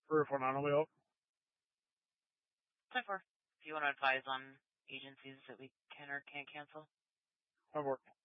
349 on the way up. 10-4. Do you want to advise on agencies that we can or can't cancel? 10-4.